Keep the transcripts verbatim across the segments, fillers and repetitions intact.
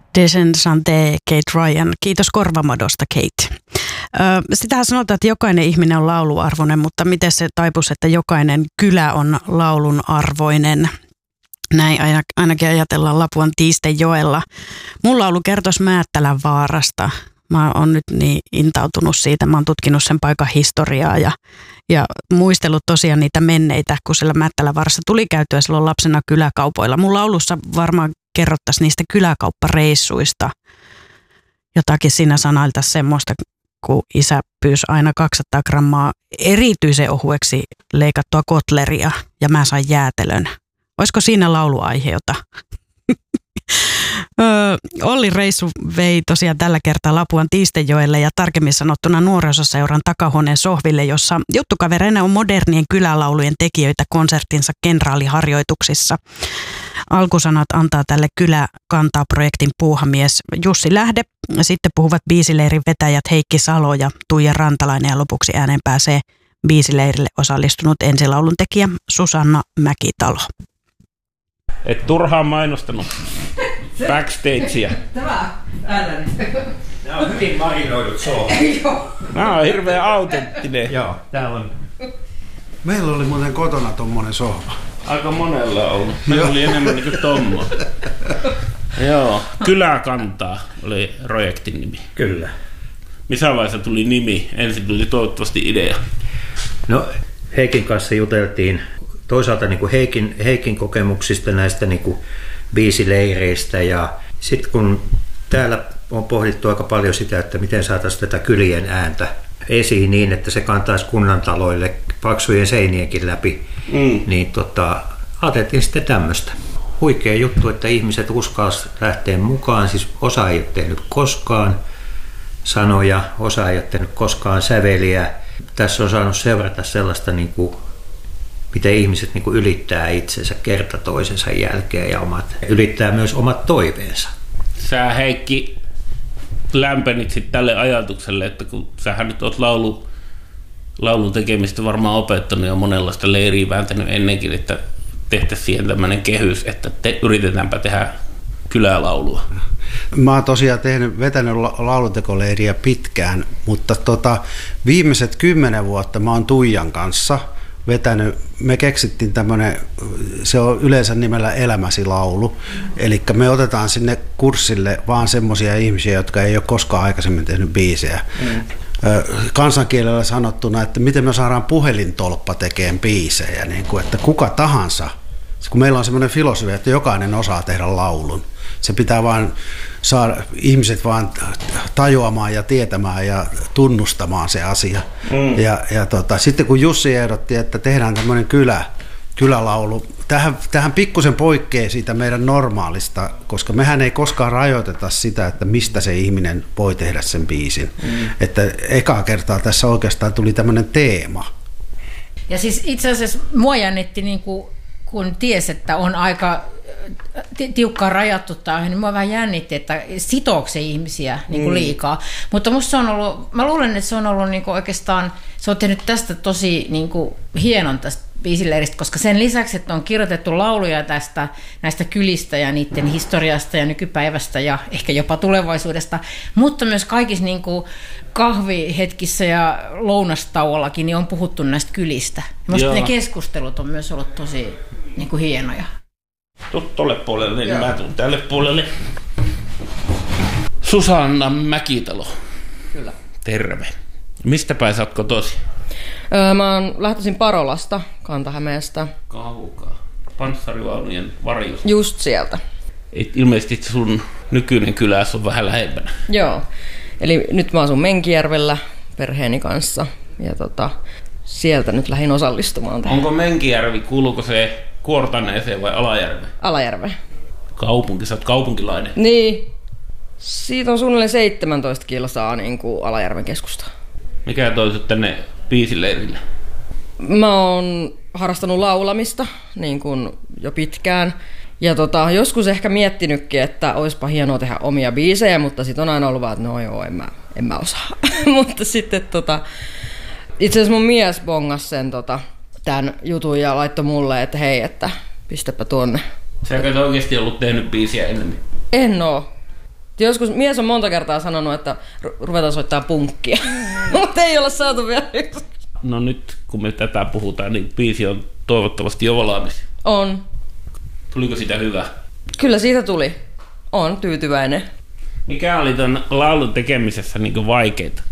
Descensante Kate Ryan. Kiitos korvamadosta, Kate. Ö, sitähän sanotaan, että jokainen ihminen on lauluarvoinen, mutta miten se taipus, että jokainen kylä on laulun arvoinen? Näin ainakin ajatellaan Lapuan Tiistenjoella. Mun laulu kertoisi Määttälän vaarasta. Mä oon nyt niin intautunut siitä. Mä oon tutkinut sen paikan historiaa ja, ja muistellut tosiaan niitä menneitä, kun siellä Määttälän vaarassa tuli käytyä silloin lapsena kyläkaupoilla. Mun laulussa varmaan kerrottaisiin niistä kyläkauppareissuista. Jotakin siinä sanailtaisiin semmoista, kun isä pyysi aina kaksisataa grammaa erityisen ohueksi leikattua kotleria ja mä sain jäätelön. Olisiko siinä lauluaihe jota? Olli reissu vei tosiaan tällä kertaa Lapuan Tiistenjoelle ja tarkemmin sanottuna nuorisoseuran takahuoneen sohville, jossa juttukavereina on modernien kylälaulujen tekijöitä konserttinsa kenraaliharjoituksissa. Alkusanat antaa tälle Kylä kantaa -projektin puuhamies Jussi Lähde. Sitten puhuvat biisileirin vetäjät Heikki Salo ja Tuija Rantalainen ja lopuksi ääneen pääsee biisileirille osallistunut ensilaulun tekijä Susanna Mäkitalo. Et turhaan mainostanut backstagea. Tämä älä. Nämä on hyvin marinoidut sohvat. Nämä on hirveän autenttinen. Joo, täällä on. Meillä oli muuten kotona tommonen sohva. Aika monella on ollut. Meillä oli enemmän niin kuin tommo. Joo, Kylä kantaa oli projektin nimi. Kyllä. Missä vaiheessa tuli nimi? Ensin tuli toivottavasti idea. No, Heikin kanssa juteltiin toisaalta niin kuin Heikin, Heikin kokemuksista näistä niin kuin biisileireistä ja sitten kun täällä on pohdittu aika paljon sitä, että miten saataisiin tätä kylien ääntä esiin niin, että se kantaisi kunnantaloille paksujen seinienkin läpi, mm. niin tota, ajateltiin sitten tämmöistä. Huikea juttu, että ihmiset uskalsivat lähteä mukaan, siis osa ei ole tehnyt koskaan sanoja, osa ei ole tehnyt koskaan säveliä. Tässä on saanut seurata sellaista, niin kuin, miten ihmiset niin kuin ylittää itsensä kerta toisensa jälkeen ja omat, ylittää myös omat toiveensa. Sä, Heikki, lämpenit sitten tälle ajatukselle, että kun sähän nyt oot laulu, laulun tekemistä varmaan opettanut ja monenlaista leiriä vääntänyt ennenkin, että tehtäisiin siihen tämmöinen kehys, että te, yritetäänpä tehdä kylälaulua. Mä oon tosiaan tehnyt, vetänyt laulutekoleiriä pitkään, mutta tota, viimeiset kymmenen vuotta mä oon Tuijan kanssa vetänyt, me keksittiin tämmöinen, se on yleensä nimellä Elämäsi laulu, eli me otetaan sinne kurssille vaan semmoisia ihmisiä, jotka ei ole koskaan aikaisemmin tehnyt biisejä. Mm. Kansankielellä sanottuna, että miten me saadaan puhelintolppa tekemään biisejä, niin kuin, että kuka tahansa, kun meillä on semmoinen filosofia, että jokainen osaa tehdä laulun. Se pitää vaan saada ihmiset vaan tajuamaan ja tietämään ja tunnustamaan se asia. Mm. Ja, ja tota, sitten kun Jussi ehdotti, että tehdään tämmöinen kylä, kylälaulu, tähän, tähän pikkusen poikkeaa siitä meidän normaalista, koska mehän ei koskaan rajoiteta sitä, että mistä se ihminen voi tehdä sen biisin. Mm. Että ekaa kertaa tässä oikeastaan tuli tämmöinen teema. Ja siis itse asiassa mua jännitti, niin kuin, kun ties, että on aika tiukkaan rajattu tämä, niin mua vähän jännitti, että sitooko se ihmisiä niin kuin liikaa. Mm. Mutta musta se on ollut, mä luulen, että se on ollut niin kuin oikeastaan, se on tehnyt tästä tosi niin kuin hienon tästä biisileiristä, koska sen lisäksi, että on kirjoitettu lauluja tästä, näistä kylistä ja niiden historiasta ja nykypäivästä ja ehkä jopa tulevaisuudesta, mutta myös kaikissa niin kuin kahvihetkissä ja lounastauollakin niin on puhuttu näistä kylistä. Minusta ne keskustelut on myös ollut tosi niin kuin hienoja. Tuu tolle puolelle, niin mä tuun tälle puolelle. Susanna Mäkitalo. Kyllä. Terve. Mistä päin sä oot kotosi? Öö, mä oon lähtöisin Parolasta, Kanta-Hämeestä. Kaukaa. Panssarivaunujen varjosta. Just sieltä. Et ilmeisesti sun nykyinen kylässä on vähän lähempänä. Joo. Eli nyt mä asun Menkijärvellä perheeni kanssa. Ja tota, sieltä nyt lähdin osallistumaan tähän. Onko Menkijärvi, kuuluuko se Kuortaneeseen vai Alajärve? Alajärve. Kaupunki, sä oot kaupunkilainen. Niin. Siitä on suunnilleen seitsemäntoista kilsaa niin kuin Alajärven keskusta. Mikä toi sut tänne biisileirille? Mä oon harrastanut laulamista niin kuin jo pitkään. Ja tota, joskus ehkä miettinytkin, että olisipa hienoa tehdä omia biisejä, mutta sit on aina ollut vaan, että no joo, en mä, en mä osaa. Mutta sitten tota, itse asiassa mun mies bongasi sen tota, tämän jutun ja laittoi mulle, että hei, että pistäpä tuonne. Sä et oikeasti ollut tehnyt biisiä ennemmin? En oo. Joskus mies on monta kertaa sanonut, että ruvetaan soittaa punkkia, mutta ei olla saatu vielä yksi. No nyt kun me tätä puhutaan, niin biisi on toivottavasti jo valmis. On. Tuliko sitä hyvä? Kyllä siitä tuli. On tyytyväinen. Mikä oli ton laulun tekemisessä niin vaikeita?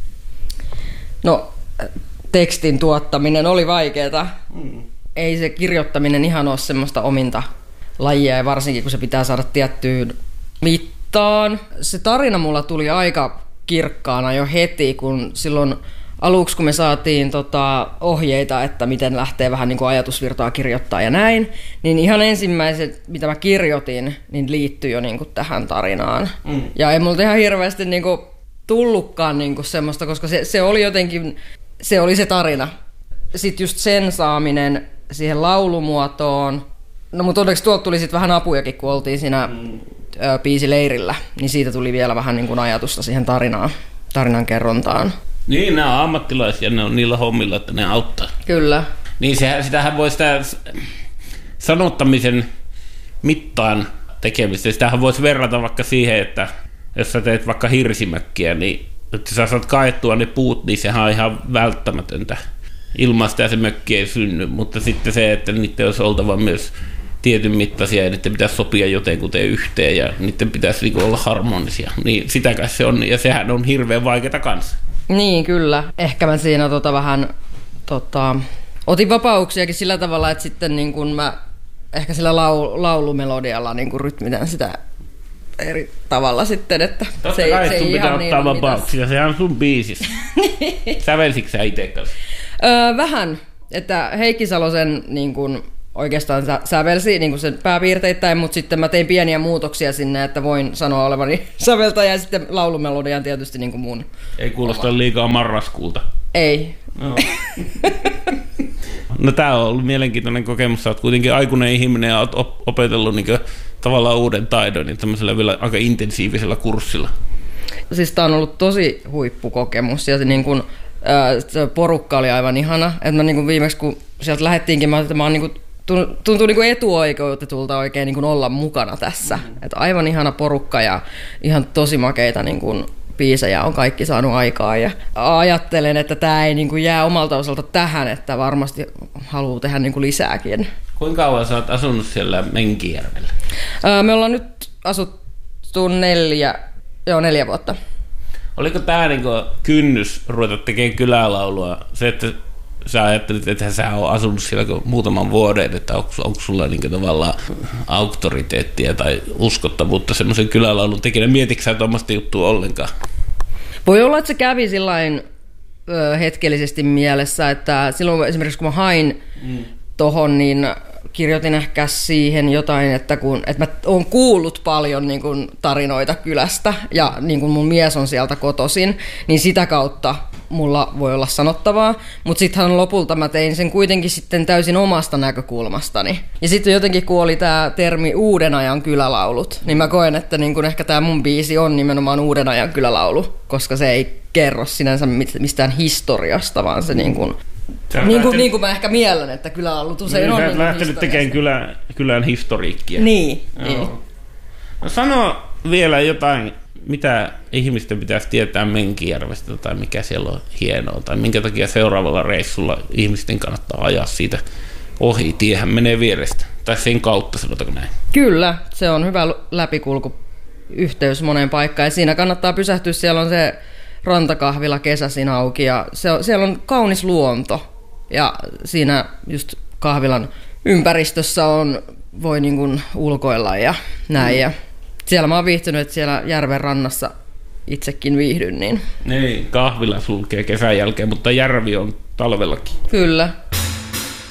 No, tekstin tuottaminen oli vaikeeta. Mm. Ei se kirjoittaminen ihan ole semmoista ominta lajia, ja varsinkin kun se pitää saada tiettyyn mittaan. Se tarina mulla tuli aika kirkkaana jo heti, kun silloin aluksi, kun me saatiin tota ohjeita, että miten lähtee vähän niin kuin ajatusvirtaa kirjoittaa ja näin, niin ihan ensimmäiset, mitä mä kirjoitin, niin liittyi jo niin kuin tähän tarinaan. Mm. Ja ei multa ihan hirveästi niin kuin tullutkaan niin kuin semmoista, koska se, se oli jotenkin, se oli se tarina. Sitten just sen saaminen siihen laulumuotoon. No mutta onneksi tuolta tuli sitten vähän apujakin, kun oltiin siinä mm. ö, biisileirillä, niin siitä tuli vielä vähän niin kuin ajatusta siihen tarinaan, tarinan kerrontaan. Niin, nämä on ammattilaisia, ne on niillä hommilla, että ne auttaa. Kyllä. Niin sehän, sitähän voi sitä sanottamisen mittaan tekemistä. Sitähän voisi verrata vaikka siihen, että jos sä teet vaikka hirsimökkiä, niin että sä saat kaettua ne puut, niin sehän on ihan välttämätöntä. Ilman sitä se mökki ei synny, mutta sitten se, että niiden olisi oltava myös tietyn mittaisia ja niiden pitäisi sopia jotenkuten yhteen ja niiden pitäisi niinku olla harmonisia. Niin sitäkään se on, ja sehän on hirveän vaikeaa kanssa. Niin, kyllä. Ehkä mä siinä tota vähän tota, otin vapauksiakin sillä tavalla, että sitten niin kun mä ehkä sillä laul- laulumelodialla niin kun rytmitän sitä eri tavalla sitten, että totta se, kai se sun ei pitää ihan ottaa niin vapauksia, sehän on sun biisis. Sävelsitkö sä itse kanssa? Öö, vähän, että Heikki Salosen niin kun oikeastaan sä, sävelsi niin sen pääpiirteittäin, mutta sitten mä tein pieniä muutoksia sinne, että voin sanoa olevani säveltäjä, ja sitten laulumelodian tietysti niin kuin mun. Ei kuulosta oma. Liikaa marraskuulta. Ei. No, no tää on ollut mielenkiintoinen kokemus. Sä oot kuitenkin aikuinen ihminen ja oot op- opetellut niin tavallaan uuden taidon niin tämmöisellä vielä aika intensiivisellä kurssilla. Siis tää on ollut tosi huippukokemus, ja se, niin kun, ää, se porukka oli aivan ihana. Että mä niin kun viimeksi, kun sieltä lähdettiinkin, mä, että mä oon niin kun tuntuu niin kuin etuoikeutetulta oikein niin kuin olla mukana tässä. Mm. Että aivan ihana porukka ja ihan tosi makeita niin kuin biisejä on kaikki saanut aikaa. Ja ajattelen, että tämä ei niin kuin jää omalta osalta tähän, että varmasti haluaa tehdä niin kuin lisääkin. Kuinka kauan sä oot asunut siellä Menkijärvellä? Öö, me ollaan nyt asuttu neljä, joo, neljä vuotta. Oliko tämä niin kuin kynnys ruveta tekemään kylälaulua? Se, että sä ajattelit, että sä oot asunut siellä muutaman vuoden, että onko, onko sulla niin tavallaan auktoriteettia tai uskottavuutta semmoisen kylälaulun tekijänä? Mietitkö sä tuommoista juttua ollenkaan? Voi olla, että se kävi sillain ö, hetkellisesti mielessä, että silloin esimerkiksi kun mä hain mm. tohon, niin kirjoitin ehkä siihen jotain, että, kun, että mä oon kuullut paljon niin kun, tarinoita kylästä ja niin kun mun mies on sieltä kotoisin, niin sitä kautta mulla voi olla sanottavaa, mutta sittenhän lopulta mä tein sen kuitenkin sitten täysin omasta näkökulmastani. Ja sitten jotenkin kun oli tää termi uuden ajan kylälaulut, niin mä koen, että niin kun ehkä tää mun biisi on nimenomaan uuden ajan kylälaulu, koska se ei kerro sinänsä mistään historiasta, vaan se niin kun niin kuin, niin kuin mä ehkä miellän, että kylälaulut usein niin, on. Sä niin lähtenyt tekemään kylän, kylän historiikkia. Niin, niin. No, sano vielä jotain, mitä ihmisten pitäisi tietää Menkijärvestä tai mikä siellä on hienoa, tai minkä takia seuraavalla reissulla ihmisten kannattaa ajaa siitä ohi. Tiehän menee vierestä, tai sen kautta, sanotaanko näin. Kyllä, se on hyvä läpikulkuyhteys moneen paikkaan, ja siinä kannattaa pysähtyä, siellä on se rantakahvila kesäisin auki ja se on, siellä on kaunis luonto ja siinä just kahvilan ympäristössä on, voi niin kuin ulkoilla ja näin. Mm. Ja siellä mä oon viihtynyt, että siellä järven rannassa itsekin viihdyn. Niin, niin kahvila sulkee kesän jälkeen, mutta järvi on talvellakin. Kyllä.